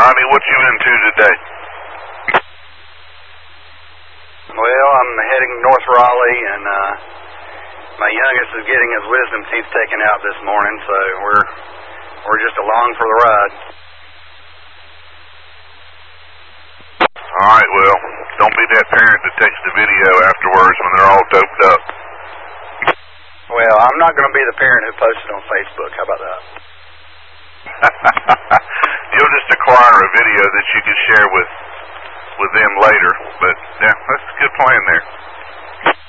Johnny, what you into today? Well, I'm heading north Raleigh, and my youngest is getting his wisdom teeth taken out this morning, so we're just along for the ride. All right, well, don't be that parent that takes the video afterwards when they're all doped up. Well, I'm not going to be the parent who posts it on Facebook. How about that? You'll just acquire a video that you can share with them later. But yeah, that's a good plan there.